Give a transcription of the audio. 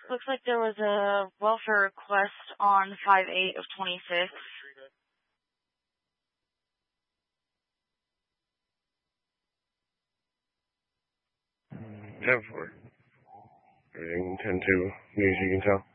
Looks like there was a welfare request on 5/8 of 26. Go for it. Everything 10-2 news you can tell.